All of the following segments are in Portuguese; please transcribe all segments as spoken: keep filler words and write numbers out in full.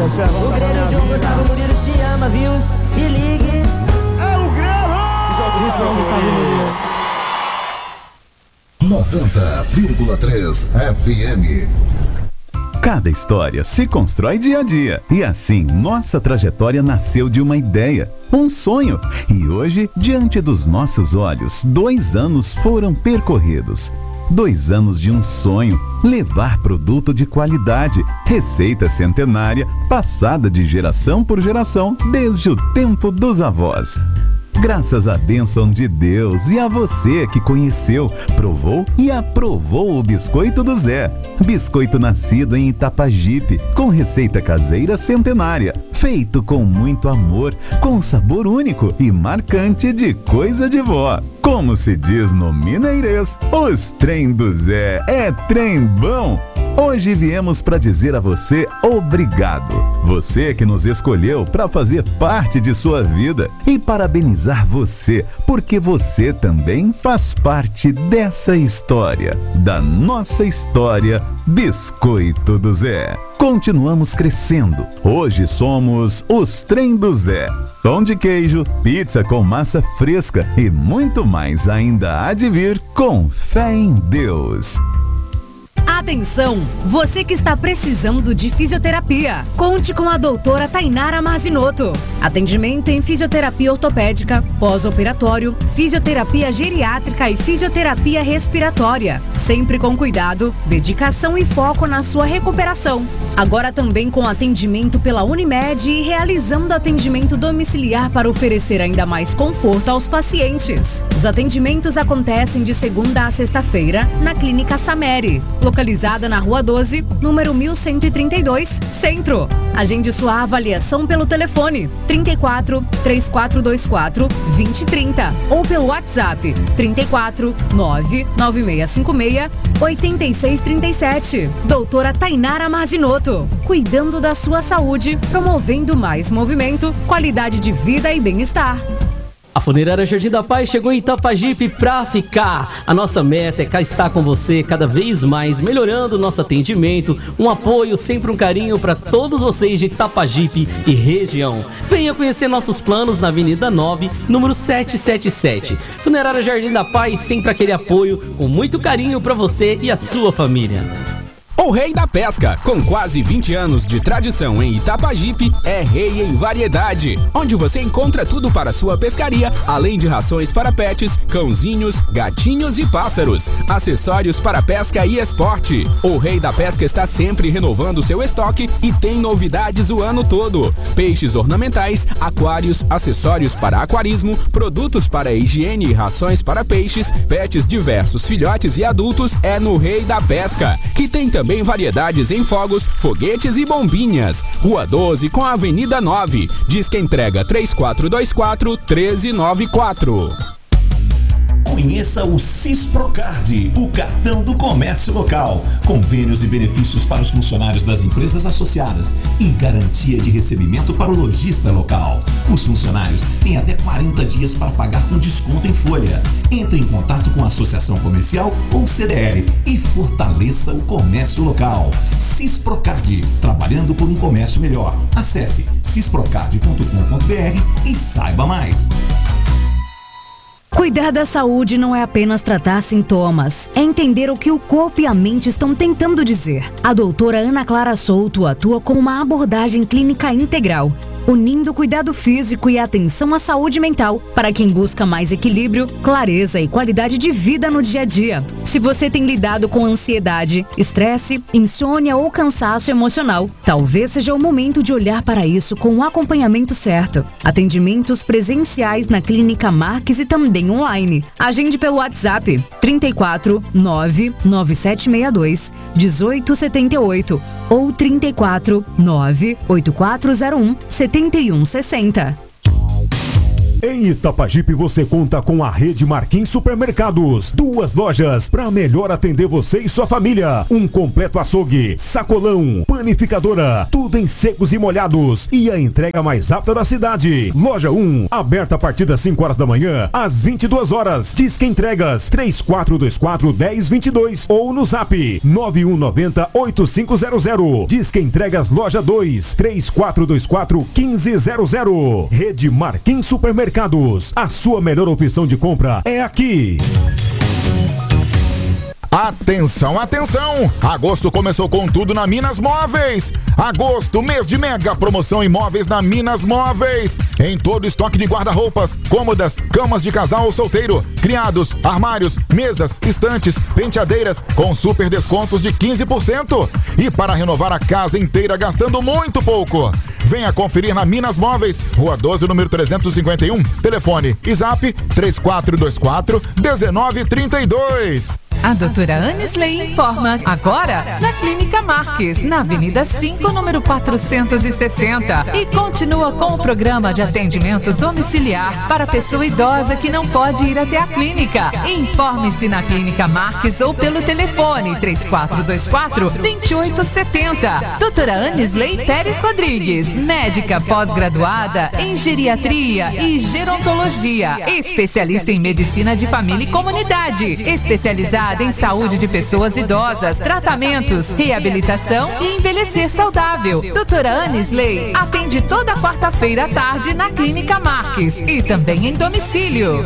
O Grêmio João Gustavo Murilo te ama, viu? Se ligue. É o Grêmio! João Gustavo Murilo. noventa vírgula três F M. Cada história se constrói dia a dia. E assim, nossa trajetória nasceu de uma ideia, um sonho. E hoje, diante dos nossos olhos, dois anos foram percorridos. Dois anos de um sonho, levar produto de qualidade, receita centenária, passada de geração por geração, desde o tempo dos avós. Graças à bênção de Deus e a você que conheceu, provou e aprovou o Biscoito do Zé. Biscoito nascido em Itapajipe, com receita caseira centenária, feito com muito amor, com sabor único e marcante de coisa de vó. Como se diz no mineirês, os trem do Zé é trem bom. Hoje viemos para dizer a você obrigado. Você que nos escolheu para fazer parte de sua vida e parabenizar você, porque você também faz parte dessa história, da nossa história Biscoito do Zé. Continuamos crescendo. Hoje somos os Trem do Zé. Pão de queijo, pizza com massa fresca e muito mais ainda há de vir com fé em Deus. Atenção, você que está precisando de fisioterapia, conte com a doutora Tainara Marzinoto. Atendimento em fisioterapia ortopédica, pós-operatório, fisioterapia geriátrica e fisioterapia respiratória. Sempre com cuidado, dedicação e foco na sua recuperação. Agora também com atendimento pela Unimed e realizando atendimento domiciliar para oferecer ainda mais conforto aos pacientes. Os atendimentos acontecem de segunda a sexta-feira na Clínica Sameri, localizada na Rua doze, número mil cento e trinta e dois, Centro. Agende sua avaliação pelo telefone trinta e quatro, três quatro dois quatro, dois zero três zero ou pelo WhatsApp trinta e quatro, nove nove seis cinco seis, oito seis três sete. Doutora Tainara Marzinoto, cuidando da sua saúde, promovendo mais movimento, qualidade de vida e bem-estar. A Funerária Jardim da Paz chegou em Itapajipe pra ficar. A nossa meta é cá estar com você cada vez mais, melhorando o nosso atendimento, um apoio, sempre um carinho para todos vocês de Itapajipe e região. Venha conhecer nossos planos na Avenida nove, número setecentos e setenta e sete. Funerária Jardim da Paz, sempre aquele apoio, com muito carinho para você e a sua família. O Rei da Pesca, com quase vinte anos de tradição em Itapajipe, é rei em variedade, onde você encontra tudo para sua pescaria, além de rações para pets, cãozinhos, gatinhos e pássaros, acessórios para pesca e esporte. O Rei da Pesca está sempre renovando seu estoque e tem novidades o ano todo. Peixes ornamentais, aquários, acessórios para aquarismo, produtos para higiene e rações para peixes, pets diversos, filhotes e adultos é no Rei da Pesca, que tem também Também variedades em fogos, foguetes e bombinhas. Rua doze com a Avenida nove. Disque entrega três quatro dois quatro, um três nove quatro. Conheça o Cisprocard, o cartão do comércio local. Convênios e benefícios para os funcionários das empresas associadas e garantia de recebimento para o lojista local. Os funcionários têm até quarenta dias para pagar com desconto em folha. Entre em contato com a associação comercial ou C D L e fortaleça o comércio local. Cisprocard, trabalhando por um comércio melhor. Acesse cisprocard ponto com ponto br e saiba mais. Cuidar da saúde não é apenas tratar sintomas, é entender o que o corpo e a mente estão tentando dizer. A doutora Ana Clara Souto atua com uma abordagem clínica integral, unindo cuidado físico e atenção à saúde mental para quem busca mais equilíbrio, clareza e qualidade de vida no dia a dia. Se você tem lidado com ansiedade, estresse, insônia ou cansaço emocional, talvez seja o momento de olhar para isso com o acompanhamento certo. Atendimentos presenciais na Clínica Marques e também online. Agende pelo WhatsApp trinta e quatro, nove nove sete seis dois, um oito sete oito ou trinta e quatro, nove oito quatro zero um, sete um seis zero. Em Itapajipe você conta com a rede Marquinhos Supermercados. Duas lojas para melhor atender você e sua família. Um completo açougue, sacolão, panificadora, tudo em secos e molhados. E a entrega mais rápida da cidade. Loja um, aberta a partir das cinco horas da manhã às vinte e duas horas. Disque entregas três quatro dois quatro, um zero dois dois ou no zap nove um nove zero, oito cinco zero zero. Disque entregas loja dois, três quatro dois quatro, um cinco zero zero. Rede Marquinhos Supermercados. A sua melhor opção de compra é aqui. Atenção, atenção! Agosto começou com tudo na Minas Móveis. Agosto, mês de mega promoção em móveis na Minas Móveis. Em todo estoque de guarda-roupas, cômodas, camas de casal ou solteiro, criados, armários, mesas, estantes, penteadeiras com super descontos de quinze por cento. E para renovar a casa inteira gastando muito pouco. Venha conferir na Minas Móveis, Rua doze, número trezentos e cinquenta e um. Telefone e zap três quatro dois quatro, um nove três dois. A doutora Anisley informa agora na Clínica Marques, na Avenida cinco, número quatrocentos e sessenta. E continua com o programa de atendimento domiciliar para pessoa idosa que não pode ir até a clínica. Informe-se na Clínica Marques ou pelo telefone três quatro dois quatro, dois oito seis zero. Doutora Anisley Pérez Rodrigues, médica pós-graduada em geriatria e gerontologia, especialista em medicina de família e comunidade, especializada em saúde de pessoas idosas, tratamentos, reabilitação e envelhecer saudável. Doutora Anisley atende toda quarta-feira à tarde na Clínica Marques e também em domicílio.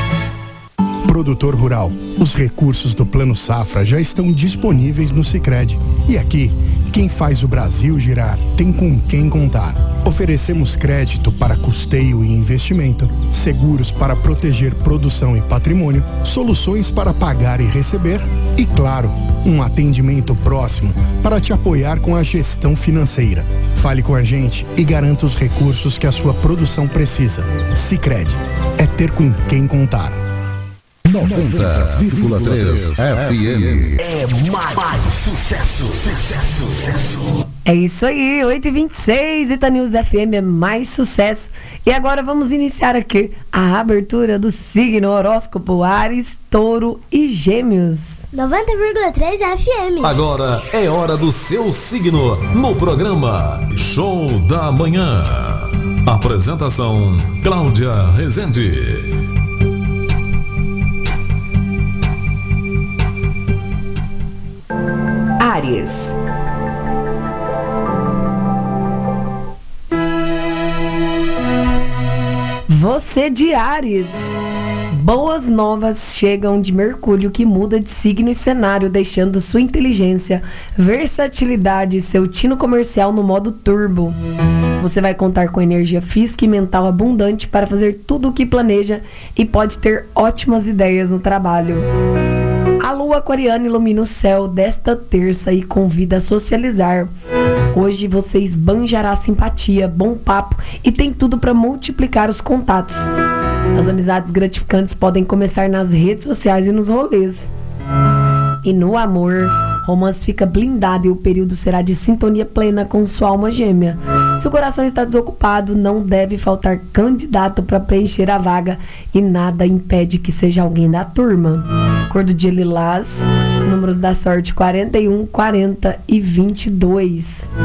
Produtor rural, os recursos do Plano Safra já estão disponíveis no Sicredi. E aqui, quem faz o Brasil girar tem com quem contar. Oferecemos crédito para custeio e investimento, seguros para proteger produção e patrimônio, soluções para pagar e receber e, claro, um atendimento próximo para te apoiar com a gestão financeira. Fale com a gente e garanta os recursos que a sua produção precisa. Sicredi, é ter com quem contar. noventa vírgula três F M. É mais, mais sucesso, sucesso, sucesso. É isso aí, oito e vinte e seis, Itanews F M é mais sucesso. E agora vamos iniciar aqui a abertura do signo horóscopo Áries, Touro e Gêmeos. noventa vírgula três F M. Agora é hora do seu signo no programa Show da Manhã. Apresentação Cláudia Rezende. Áries. Você de Áries. Boas novas chegam de Mercúrio, que muda de signo e cenário, deixando sua inteligência, versatilidade e seu tino comercial no modo turbo. Você vai contar com energia física e mental abundante para fazer tudo o que planeja e pode ter ótimas ideias no trabalho. A lua aquariana ilumina o céu desta terça e convida a socializar. Hoje você esbanjará simpatia, bom papo e tem tudo para multiplicar os contatos. As amizades gratificantes podem começar nas redes sociais e nos rolês. E no amor, romance fica blindado e o período será de sintonia plena com sua alma gêmea. Se o coração está desocupado, não deve faltar candidato para preencher a vaga e nada impede que seja alguém da turma. Cor do dia lilás, números da sorte quarenta e um, quarenta e vinte e dois.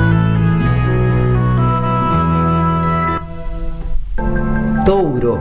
Touro.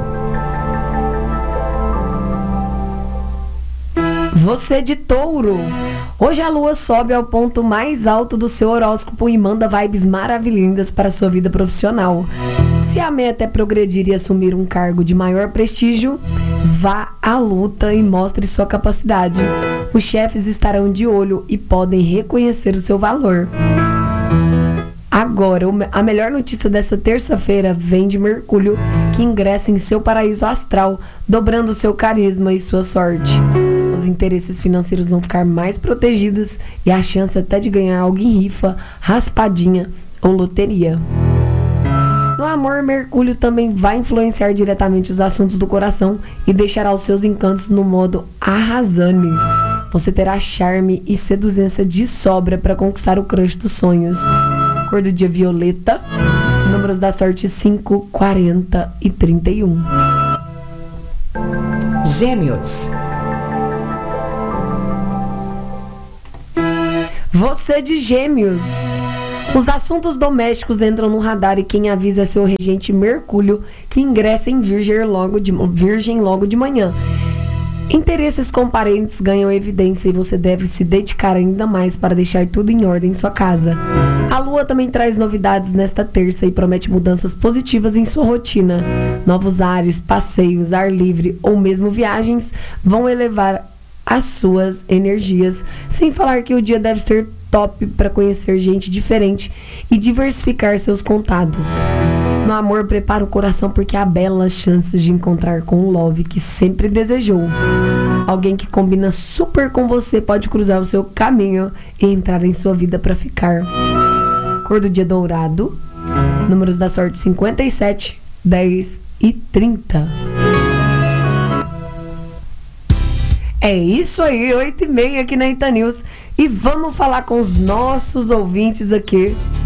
Você de Touro. Hoje a lua sobe ao ponto mais alto do seu horóscopo e manda vibes maravilhindas para a sua vida profissional. Se a meta é progredir e assumir um cargo de maior prestígio, vá à luta e mostre sua capacidade. Os chefes estarão de olho e podem reconhecer o seu valor. Agora, a melhor notícia dessa terça-feira vem de Mercúrio, que ingressa em seu paraíso astral, dobrando seu carisma e sua sorte. Os interesses financeiros vão ficar mais protegidos e a chance até de ganhar algo em rifa, raspadinha ou loteria. No amor, Mercúrio também vai influenciar diretamente os assuntos do coração e deixará os seus encantos no modo arrasane. Você terá charme e seduzência de sobra para conquistar o crush dos sonhos. Cor do dia violeta, números da sorte cinco, quarenta e trinta e um. Gêmeos. Você de Gêmeos. Os assuntos domésticos entram no radar e quem avisa é seu regente Mercúrio, que ingressa em Virgem logo de, virgem logo de manhã. Interesses com parentes ganham evidência e você deve se dedicar ainda mais para deixar tudo em ordem em sua casa. A Lua também traz novidades nesta terça e promete mudanças positivas em sua rotina. Novos ares, passeios, ar livre ou mesmo viagens vão elevar as suas energias, sem falar que o dia deve ser top para conhecer gente diferente e diversificar seus contatos. No amor, prepara o coração porque há belas chances de encontrar com o love que sempre desejou. Alguém que combina super com você pode cruzar o seu caminho e entrar em sua vida para ficar. Cor do dia dourado, números da sorte cinquenta e sete, dez e trinta. É isso aí, oito e meia aqui na Ita News. E vamos falar com os nossos ouvintes aqui